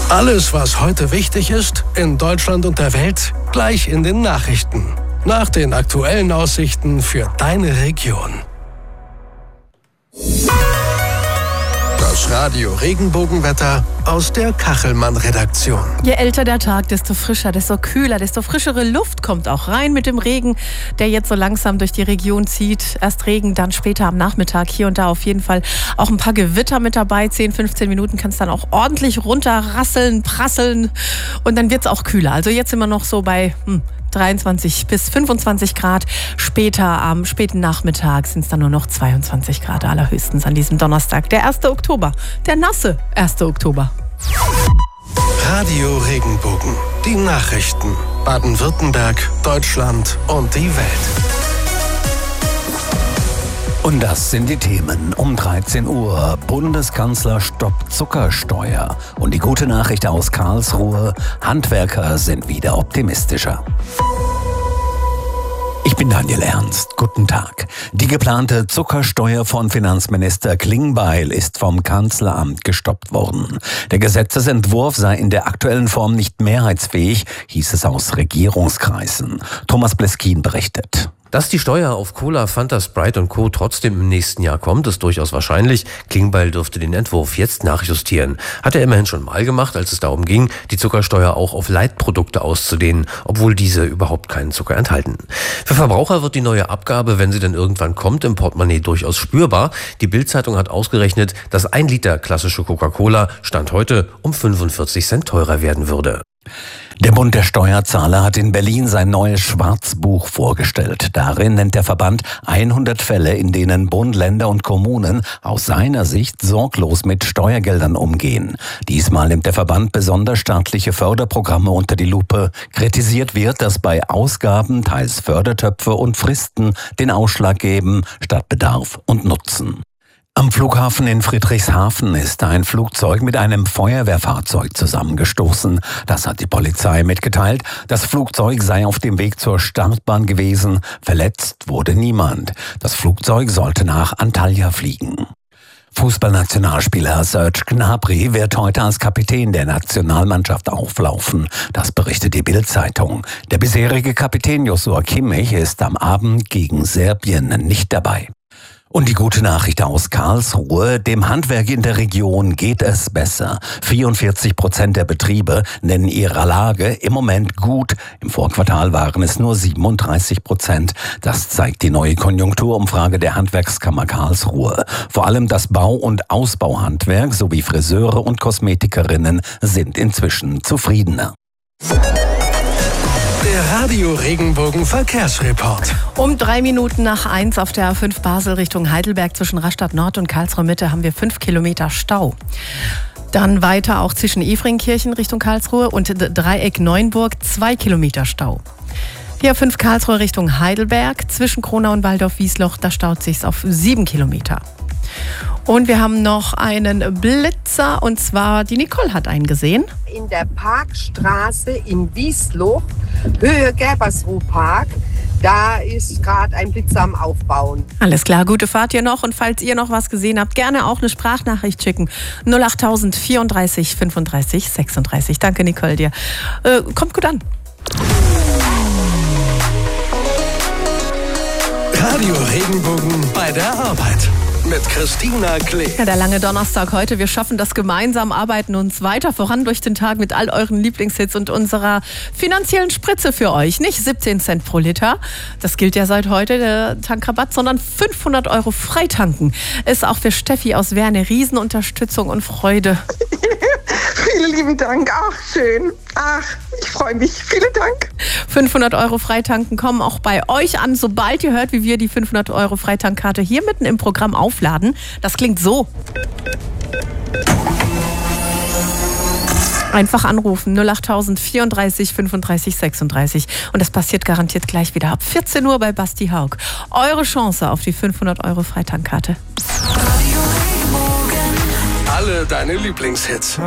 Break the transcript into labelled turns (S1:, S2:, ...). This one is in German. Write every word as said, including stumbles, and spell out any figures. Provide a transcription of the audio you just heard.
S1: Alles, was heute wichtig ist, in Deutschland und der Welt, gleich in den Nachrichten. Nach den aktuellen Aussichten für deine Region. Das Radio Regenbogenwetter aus der Kachelmann-Redaktion.
S2: Je älter der Tag, desto frischer, desto kühler, desto frischere Luft kommt auch rein mit dem Regen, der jetzt so langsam durch die Region zieht. Erst Regen, dann später am Nachmittag hier und da auf jeden Fall auch ein paar Gewitter mit dabei. zehn, fünfzehn Minuten kann es dann auch ordentlich runterrasseln, prasseln und dann wird es auch kühler. Also jetzt sind wir noch so bei hm, dreiundzwanzig bis fünfundzwanzig Grad. Später am späten Nachmittag sind es dann nur noch zweiundzwanzig Grad allerhöchstens an diesem Donnerstag, der erste Oktober. Der nasse erste Oktober.
S1: Radio Regenbogen. Die Nachrichten. Baden-Württemberg, Deutschland und die Welt.
S3: Und das sind die Themen um dreizehn Uhr. Bundeskanzler stoppt Zuckersteuer. Und die gute Nachricht aus Karlsruhe: Handwerker sind wieder optimistischer. Ich bin Daniel Ernst. Guten Tag. Die geplante Zuckersteuer von Finanzminister Klingbeil ist vom Kanzleramt gestoppt worden. Der Gesetzesentwurf sei in der aktuellen Form nicht mehrheitsfähig, hieß es aus Regierungskreisen. Thomas Bleskin berichtet.
S4: Dass die Steuer auf Cola, Fanta, Sprite und Co. trotzdem im nächsten Jahr kommt, ist durchaus wahrscheinlich. Klingbeil dürfte den Entwurf jetzt nachjustieren. Hat er immerhin schon mal gemacht, als es darum ging, die Zuckersteuer auch auf Leitprodukte auszudehnen, obwohl diese überhaupt keinen Zucker enthalten. Für Verbraucher wird die neue Abgabe, wenn sie dann irgendwann kommt, im Portemonnaie durchaus spürbar. Die Bild-Zeitung hat ausgerechnet, dass ein Liter klassische Coca-Cola Stand heute um fünfundvierzig Cent teurer werden würde.
S3: Der Bund der Steuerzahler hat in Berlin sein neues Schwarzbuch vorgestellt. Darin nennt der Verband hundert Fälle, in denen Bund, Länder und Kommunen aus seiner Sicht sorglos mit Steuergeldern umgehen. Diesmal nimmt der Verband besonders staatliche Förderprogramme unter die Lupe. Kritisiert wird, dass bei Ausgaben teils Fördertöpfe und Fristen den Ausschlag geben, statt Bedarf und Nutzen. Am Flughafen in Friedrichshafen ist ein Flugzeug mit einem Feuerwehrfahrzeug zusammengestoßen. Das hat die Polizei mitgeteilt. Das Flugzeug sei auf dem Weg zur Startbahn gewesen. Verletzt wurde niemand. Das Flugzeug sollte nach Antalya fliegen. Fußballnationalspieler Serge Gnabry wird heute als Kapitän der Nationalmannschaft auflaufen. Das berichtet die Bild-Zeitung. Der bisherige Kapitän Joshua Kimmich ist am Abend gegen Serbien nicht dabei. Und die gute Nachricht aus Karlsruhe: Dem Handwerk in der Region geht es besser. vierundvierzig Prozent der Betriebe nennen ihre Lage im Moment gut. Im Vorquartal waren es nur siebenunddreißig Prozent. Das zeigt die neue Konjunkturumfrage der Handwerkskammer Karlsruhe. Vor allem das Bau- und Ausbauhandwerk sowie Friseure und Kosmetikerinnen sind inzwischen zufriedener.
S1: Der Radio Regenbogen Verkehrsreport.
S2: Um drei Minuten nach eins auf der A fünf Basel Richtung Heidelberg zwischen Rastatt Nord und Karlsruhe Mitte haben wir fünf Kilometer Stau. Dann weiter auch zwischen Efringkirchen Richtung Karlsruhe und Dreieck Neuenburg zwei Kilometer Stau. Die A fünf Karlsruhe Richtung Heidelberg zwischen Kronau und Waldorf-Wiesloch, da staut sich's auf sieben Kilometer. Und wir haben noch einen Blitzer, und zwar die Nicole hat einen gesehen.
S5: In der Parkstraße in Wiesloch, Höhe Gerbersruh-Park, da ist gerade ein Blitzer am Aufbauen.
S2: Alles klar, gute Fahrt hier noch. Und falls ihr noch was gesehen habt, gerne auch eine Sprachnachricht schicken. null acht vierunddreißig fünfunddreißig sechsunddreißig. Danke, Nicole, dir. Äh, kommt gut an.
S1: Radio Regenbogen bei der Arbeit. Mit Christina Klee.
S2: Ja, der lange Donnerstag heute. Wir schaffen das gemeinsam, arbeiten uns weiter voran durch den Tag mit all euren Lieblingshits und unserer finanziellen Spritze für euch. Nicht siebzehn Cent pro Liter, das gilt ja seit heute, der Tankrabatt, sondern fünfhundert Euro Freitanken. Ist auch für Steffi aus Wehr eine Riesenunterstützung und Freude.
S6: Vielen lieben Dank, ach schön. Ach, ich freue mich. Vielen Dank.
S2: fünfhundert Euro Freitanken kommen auch bei euch an, sobald ihr hört, wie wir die fünfhundert Euro Freitankkarte hier mitten im Programm aufladen. Das klingt so. Einfach anrufen, null acht vierunddreißig fünfunddreißig sechsunddreißig. Und das passiert garantiert gleich wieder ab vierzehn Uhr bei Basti Haug. Eure Chance auf die fünfhundert Euro Freitankkarte.
S1: Alle deine Lieblingshits.